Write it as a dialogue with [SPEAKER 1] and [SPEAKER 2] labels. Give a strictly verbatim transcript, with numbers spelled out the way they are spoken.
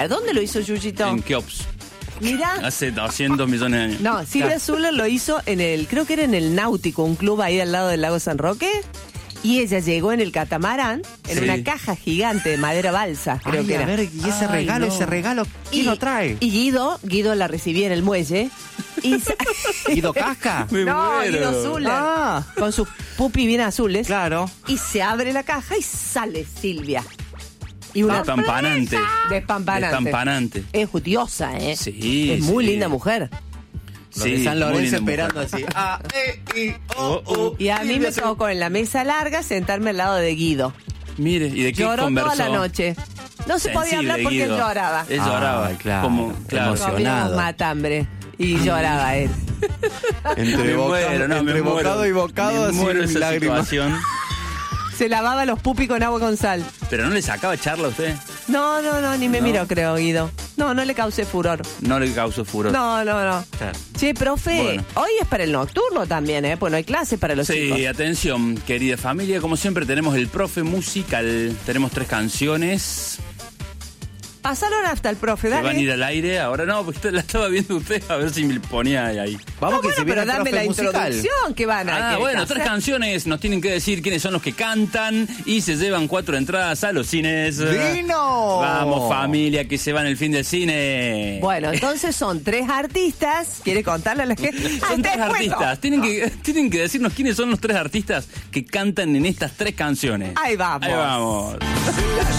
[SPEAKER 1] ¿A dónde lo hizo Yuyito?
[SPEAKER 2] En Keops.
[SPEAKER 1] Mirá.
[SPEAKER 2] Hace doscientos millones de años.
[SPEAKER 1] No, Silvia Zuller lo hizo en el, creo que era en el Náutico, un club ahí al lado del lago San Roque. Y ella llegó en el catamarán, en
[SPEAKER 2] Sí.
[SPEAKER 1] una caja gigante de madera balsa, creo
[SPEAKER 3] Ay,
[SPEAKER 1] que
[SPEAKER 3] a
[SPEAKER 1] era.
[SPEAKER 3] ver, y ese
[SPEAKER 2] Ay,
[SPEAKER 3] regalo,
[SPEAKER 2] no.
[SPEAKER 3] ese regalo, ¿quién lo trae?
[SPEAKER 1] Y Guido, Guido la recibía en el muelle. Y sa-
[SPEAKER 3] ¿Guido Casca?
[SPEAKER 2] Me
[SPEAKER 1] no,
[SPEAKER 2] muero.
[SPEAKER 1] Guido Zuller.
[SPEAKER 3] Ah.
[SPEAKER 1] Con sus pupis bien azules.
[SPEAKER 3] Claro.
[SPEAKER 1] Y se abre la caja y sale Silvia. Y una
[SPEAKER 2] Despampanante.
[SPEAKER 1] Despampanante.
[SPEAKER 2] Despampanante.
[SPEAKER 1] Es judiosa, ¿eh?
[SPEAKER 2] Sí,
[SPEAKER 1] Es muy
[SPEAKER 2] sí.
[SPEAKER 1] linda mujer.
[SPEAKER 3] Lo de San
[SPEAKER 2] muy
[SPEAKER 3] Lorenzo
[SPEAKER 2] linda
[SPEAKER 3] esperando
[SPEAKER 2] mujer.
[SPEAKER 3] así. Ah, eh, y, oh, oh.
[SPEAKER 1] Y a mí me tocó en la mesa larga sentarme al lado de Guido.
[SPEAKER 2] Mire, ¿y de qué
[SPEAKER 1] Lloró
[SPEAKER 2] conversó?
[SPEAKER 1] toda la noche. No se podía
[SPEAKER 2] Sensible,
[SPEAKER 1] hablar porque
[SPEAKER 2] Guido.
[SPEAKER 1] él lloraba.
[SPEAKER 2] Él lloraba.
[SPEAKER 3] Ay, claro,
[SPEAKER 2] Como, claro.
[SPEAKER 3] emocionado.
[SPEAKER 1] Comíamos matambre. Y lloraba él.
[SPEAKER 3] Entre,
[SPEAKER 2] Me
[SPEAKER 3] boca-
[SPEAKER 2] muero, no,
[SPEAKER 3] entre
[SPEAKER 2] me muero.
[SPEAKER 3] bocado y bocado,
[SPEAKER 2] Me
[SPEAKER 3] así,
[SPEAKER 2] muero esa
[SPEAKER 3] lágrimas.
[SPEAKER 2] situación.
[SPEAKER 1] Se lavaba los pupis con agua con sal.
[SPEAKER 2] Pero no le sacaba charla a usted.
[SPEAKER 1] No, no, no, ni me
[SPEAKER 2] ¿No?
[SPEAKER 1] miró, creo, Guido. No, no le causé furor.
[SPEAKER 2] No le causó furor.
[SPEAKER 1] No, no, no.
[SPEAKER 3] Claro.
[SPEAKER 1] Che, profe,
[SPEAKER 2] Bueno.
[SPEAKER 1] hoy es para el nocturno también, ¿eh? Pues no hay clases para los
[SPEAKER 2] Sí,
[SPEAKER 1] chicos.
[SPEAKER 2] atención, querida familia. Como siempre, tenemos el profe musical. Tenemos tres canciones
[SPEAKER 1] Pasalo hasta el profe,
[SPEAKER 2] que
[SPEAKER 1] dale.
[SPEAKER 2] van a ir al aire. Ahora no, porque usted la estaba viendo usted. A ver si me ponía ahí.
[SPEAKER 3] Vamos
[SPEAKER 1] No,
[SPEAKER 3] que
[SPEAKER 1] bueno,
[SPEAKER 3] se viene
[SPEAKER 1] pero
[SPEAKER 3] el
[SPEAKER 1] dame
[SPEAKER 3] profe
[SPEAKER 1] la
[SPEAKER 3] musical.
[SPEAKER 1] introducción que van a
[SPEAKER 2] Ah,
[SPEAKER 1] que-
[SPEAKER 2] bueno,
[SPEAKER 1] hacer.
[SPEAKER 2] tres canciones. Nos tienen que decir quiénes son los que cantan y se llevan cuatro entradas a los cines.
[SPEAKER 3] ¡Vino!
[SPEAKER 2] Vamos, familia, que se van el fin del cine.
[SPEAKER 1] Bueno, entonces son tres artistas. ¿Quiere contarle a la gente?
[SPEAKER 2] Son
[SPEAKER 1] Ah,
[SPEAKER 2] tres
[SPEAKER 1] te cuento.
[SPEAKER 2] artistas. Tienen que, tienen que decirnos quiénes son los tres artistas que cantan en estas tres canciones.
[SPEAKER 1] Ahí vamos.
[SPEAKER 2] Ahí vamos.